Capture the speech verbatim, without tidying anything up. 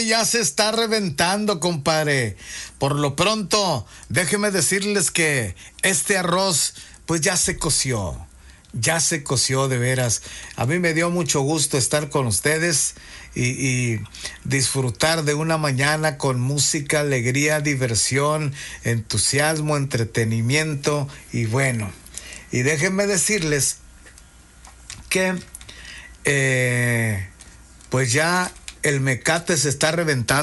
mole ya se está reventando, compadre. Por lo pronto, déjeme decirles que este arroz, pues ya se coció. Ya se coció de veras. A mí me dio mucho gusto estar con ustedes y, y disfrutar de una mañana con música, alegría, diversión, entusiasmo, entretenimiento y bueno. Y déjenme decirles que eh, pues ya el mecate se está reventando.